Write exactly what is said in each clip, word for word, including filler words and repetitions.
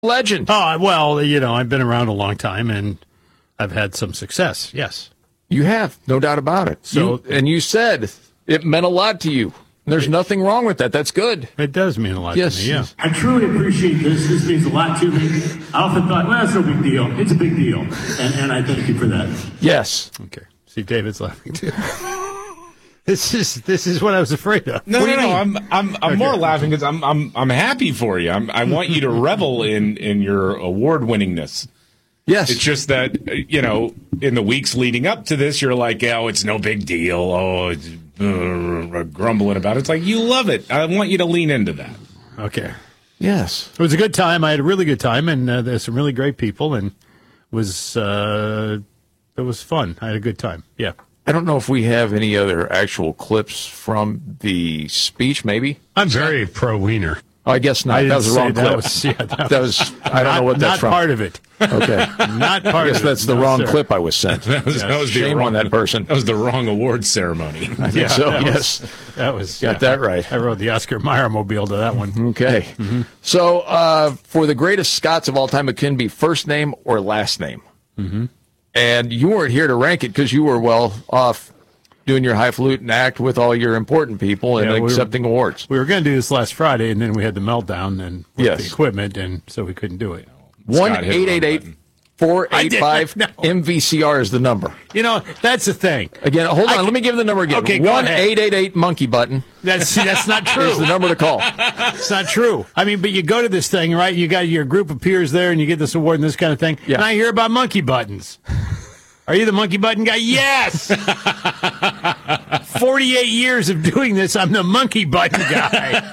legend. Oh, well, you know, I've been around a long time, and I've had some success, yes. You have, no doubt about it. So, you, and you said it meant a lot to you. There's it, nothing wrong with that. That's good. It does mean a lot yes. to me, yeah. I truly appreciate this. This means a lot to me. I often thought, well, that's no big deal. It's a big deal. And, and I thank you for that. Yes. Okay. See, David's laughing, too. This is this is what I was afraid of. No, what no, do you no. mean? I'm I'm I'm okay. more laughing because I'm I'm I'm happy for you. I'm, I want you to revel in in your award winningness. Yes, it's just that you know in the weeks leading up to this, you're like, oh, it's no big deal. Oh, it's, uh, grumbling about it. It's like you love it. I want you to lean into that. Okay. Yes, it was a good time. I had a really good time, and uh, there's some really great people, and was uh, it was fun. I had a good time. Yeah. I don't know if we have any other actual clips from the speech, maybe? I'm very pro-wiener. Oh, I guess not. I that was the wrong that clip. Was, yeah, that, that was, I don't not, know what that's not from. Not part of it. Okay. Not part of it. I guess that's the no, wrong sir. clip I was sent. That was, yes. that was Shame wrong, on that person. That was the wrong award ceremony. I think yeah, so, that yes. Was, that was... Got yeah, that right. I rode the Oscar Mayer mobile to that one. Okay. Mm-hmm. So, uh, for the greatest Scots of all time, it can be first name or last name. Mm-hmm. And you weren't here to rank it because you were well off doing your highfalutin act with all your important people and yeah, accepting we were, awards. We were going to do this last Friday, and then we had the meltdown and with yes. the equipment, and so we couldn't do it. one eight eight eight four eight five M V C R is the number. You know, that's the thing. Again, hold on. I, let me give the number again. Okay, one eight eight eight monkey button. That's that's not true. Is the number to call. It's not true. I mean, but you go to this thing, right? You got your group of peers there, and you get this award and this kind of thing. Yeah. And I hear about monkey buttons. Are you the monkey button guy? Yes! forty-eight years of doing this, I'm the monkey button guy.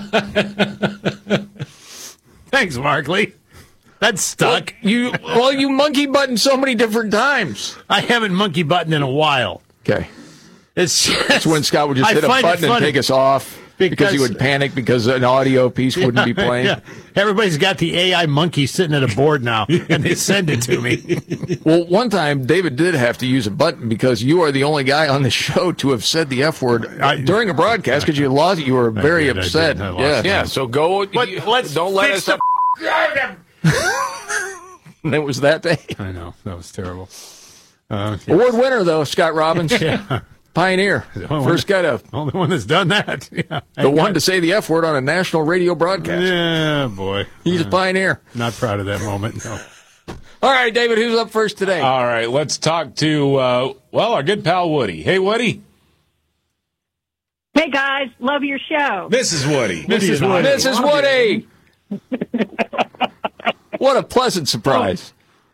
Thanks, Markley. That's stuck. Well, you well, you monkey button so many different times. I haven't monkey buttoned in a while. Okay. It's just, That's when Scott would just I hit a button and take us off. Because, because he would panic because an audio piece wouldn't yeah, be playing. Yeah. Everybody's got the A I monkey sitting at a board now, and they send it to me. Well, one time, David did have to use a button because you are the only guy on the show to have said the F word I, during a broadcast because you lost it. You were very did, upset. I did, I yeah, yeah. So go. But you, let's don't let us. The It was that day. I know. That was terrible. Uh, yes. Award winner, though, Scott Robbins. Yeah. Pioneer. First guy to. Only one that's done that. Yeah. The one to say the F word on a national radio broadcast. Yeah, boy. He's uh, a pioneer. Not proud of that moment, no. All right, David, who's up first today? All right, let's talk to, uh, well, our good pal Woody. Hey, Woody. Hey, guys. Love your show. Missus Woody. Missus Woody. Missus Woody. What a pleasant surprise.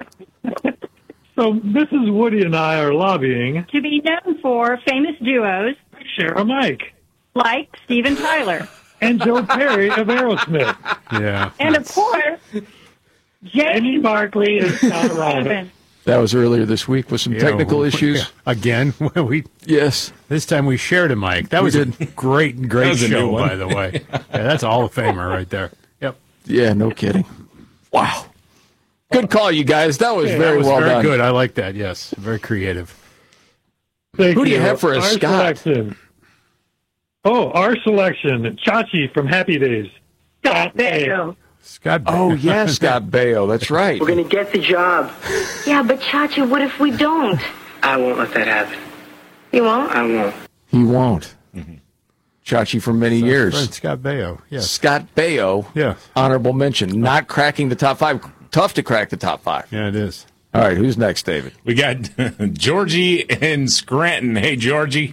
So Missus Woody and I are lobbying to be known for famous duos. Share a mic. Like Steven Tyler. And Joe Perry of Aerosmith. Yeah. And, of course, Jamie Markley is Colorado. That was earlier this week with some yeah, technical we, issues. Again, we yes. This time we shared a mic. That was a great, great show, by the way. Yeah, that's a Hall of Famer right there. Yep. Yeah, no kidding. Wow. Good call, you guys. That was yeah, very that was well very done. Good. I like that. Yes, very creative. Thank Who do you, you have for a our Scott? Selection. Oh, our selection, Chachi from Happy Days. Scott Baio. Scott Baio. Oh, yeah, Scott Baio. That's right. We're going to get the job. Yeah, but Chachi, what if we don't? I won't let that happen. You won't? I won't. He won't. Mm-hmm. Chachi for many so years. Friend Scott Baio. Yes. Scott Baio. Yeah. Honorable mention. Not cracking the top five. Tough to crack the top five. Yeah, it is. All right, who's next, David? We got Georgie in Scranton. Hey, Georgie.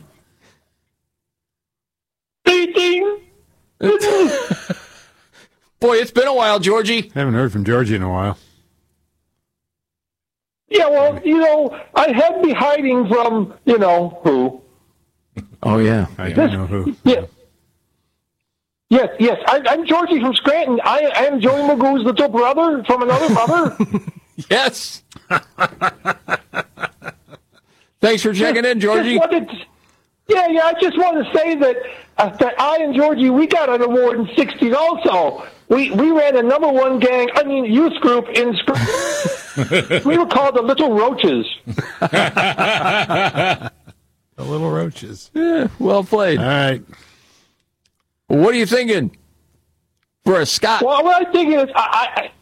Ding. Boy, it's been a while, Georgie. Haven't heard from Georgie in a while. Yeah, well, you know, I had me hiding from, you know, who. Oh, yeah. I don't know who. Yeah. Yes, yes. I, I'm Georgie from Scranton. I, I am Joey Magoo's little brother from another mother. Yes. Thanks for checking in, Georgie. To, yeah, yeah. I just want to say that uh, that I and Georgie, we got an award in sixties also. We we ran a number one gang, I mean youth group in Scranton. We were called the Little Roaches. The Little Roaches. Yeah, well played. All right. What are you thinking for a Scott? Well, what I'm thinking is, I,